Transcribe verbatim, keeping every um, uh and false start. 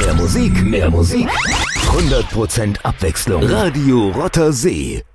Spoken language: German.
Mehr Musik, mehr Musik. hundert Prozent Abwechslung. Radio Rotter See.